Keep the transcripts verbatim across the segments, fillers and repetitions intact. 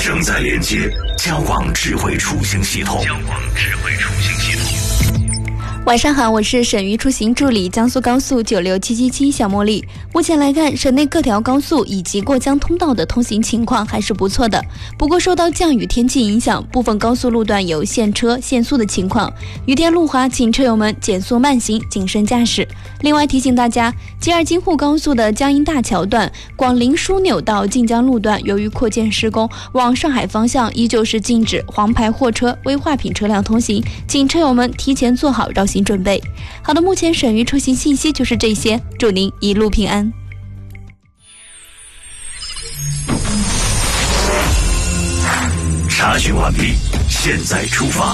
正在连接交广智慧出行系统。交广智慧出行系统。 晚上好，我是省域出行助理江苏高速九六七七七小茉莉。目前来看，省内各条高速以及过江通道的通行情况还是不错的。不过受到降雨天气影响，部分高速路段有限车限速的情况。雨天路滑，请车友们减速慢行，谨慎驾驶。另外提醒大家，京二京沪高速的江阴大桥段、广陵枢纽到晋江路段，由于扩建施工，往上海方向依旧是禁止黄牌货车、危化品车辆通行，请车友们提前做好绕行准备。好的，目前省域出行信息就是这些，祝您一路平安。 查询完毕，现在出发。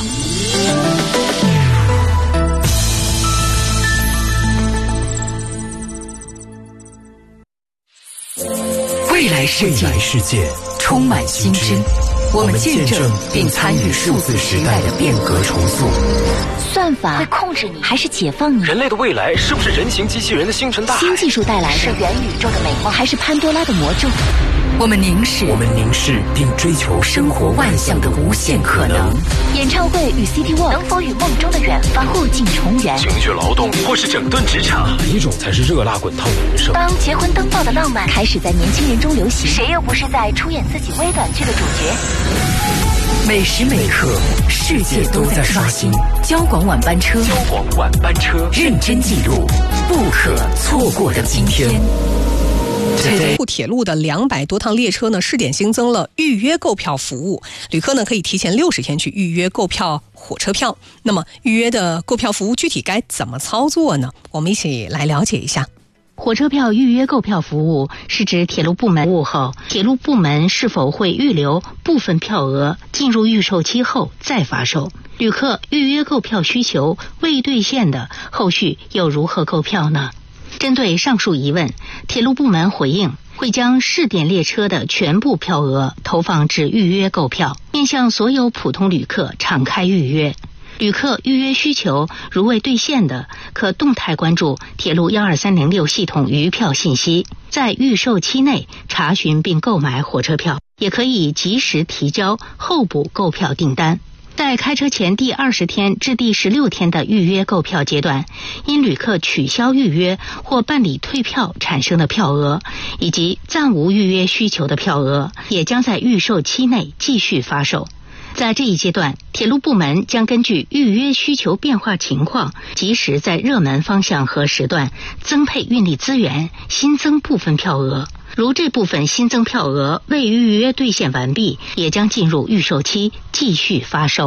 未来世界，世界充满新知，我们见证并参与数字时代的变革重塑。 算法会控制你，还是解放你？ 人类的未来是不是人形机器人的星辰大海？ 新技术带来的是元宇宙的美梦，还是潘多拉的魔咒？ 我们凝视， 我们凝视并追求生活万象的无限可能。 演唱会与 City Walk 能否与梦中的远方互进重圆？ 情绪劳动或是整顿职场，哪一种才是热辣滚烫的人生？ 当结婚登报的浪漫开始在年轻人中流行，谁又不是在出演自己微短剧的主角？ 每时每刻，世界都在刷新。交广晚班车， 交广晚班车， 认真记录不可错过的今天。 铁路的两百多趟列车呢，试点新增了预约购票服务，旅客呢可以提前六十天去预约购票火车票。那么预约的购票服务具体该怎么操作呢？我们一起来了解一下。 火车票预约购票服务是指铁路部门服务后，铁路部门是否会预留部分票额进入预售期后再发售。旅客预约购票需求未兑现的，后续又如何购票呢？针对上述疑问，铁路部门回应，会将试点列车的全部票额投放至预约购票，面向所有普通旅客敞开预约。旅客预约需求如未兑现的，可动态关注铁路一二三零六系统余票信息，在预售期内查询并购买火车票，也可以及时提交候补购票订单。在开车前第二十天至第十六天的预约购票阶段，因旅客取消预约或办理退票产生的票额，以及暂无预约需求的票额，也将在预售期内继续发售。在这一阶段，铁路部门将根据预约需求变化情况，及时在热门方向和时段增配运力资源，新增部分票额。如这部分新增票额未预约兑现完毕，也将进入预售期继续发售。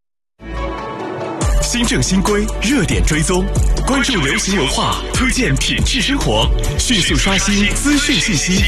新政新规，热点追踪，关注流行文化，推荐品质生活，迅速刷新资讯信息。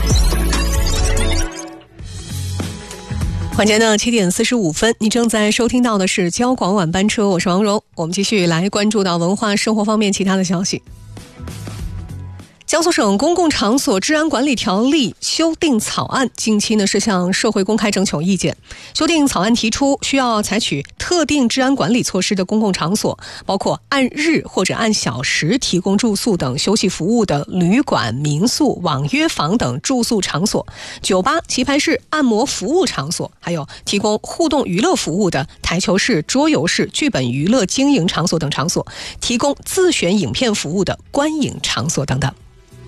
晚间的七点四十五分，你正在收听到的是交广晚班车，我是王蓉。我们继续来关注到文化生活方面其他的消息。江苏省公共场所治安管理条例修订草案近期呢是向社会公开征求意见。修订草案提出，需要采取特定治安管理措施的公共场所，包括按日或者按小时提供住宿等休息服务的旅馆、民宿、网约房等住宿场所，酒吧、棋牌室、按摩服务场所，还有提供互动娱乐服务的台球室、桌游室、剧本娱乐经营场所等场所，提供自选影片服务的观影场所等等。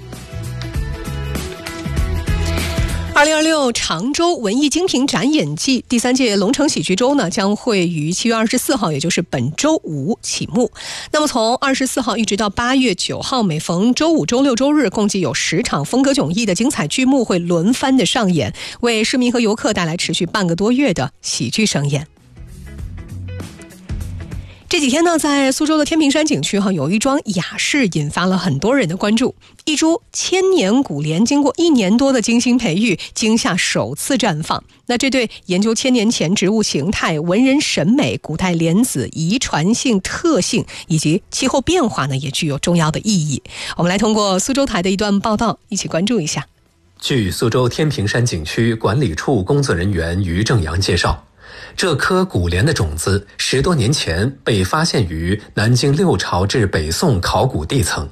二零二六常州文艺精品展演季第三届龙城喜剧周呢，将会于七月二十四号，也就是本周五启幕。那么从二十四号一直到八月九号，每逢周五、周六、周日，共计有十场风格迥异的精彩剧目会轮番的上演，为市民和游客带来持续半个多月的喜剧盛宴。这几天呢，在苏州的天平山景区哈，有一桩雅事引发了很多人的关注。一株千年古莲经过一年多的精心培育，今夏首次绽放。那这对研究千年前植物形态、文人审美、古代莲子遗传性特性以及气候变化呢，也具有重要的意义。我们来通过苏州台的一段报道，一起关注一下。 据苏州天平山景区管理处工作人员于正阳介绍，这颗古莲的种子十多年前被发现于南京六朝至北宋考古地层，